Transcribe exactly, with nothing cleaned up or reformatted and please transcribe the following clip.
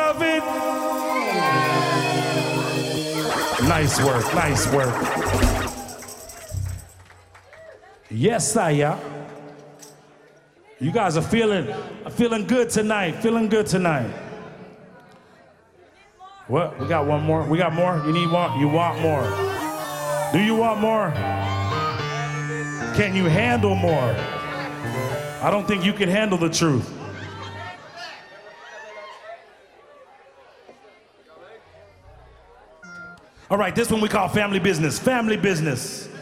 of it? Nice work, nice work. Yes, Saya. You guys are feeling, feeling good tonight, feeling good tonight. What? We got one more? We got more? You need one? You want more? Do you want more? Can you handle more? I don't think you can handle the truth. All right, this one we call family business. Family business.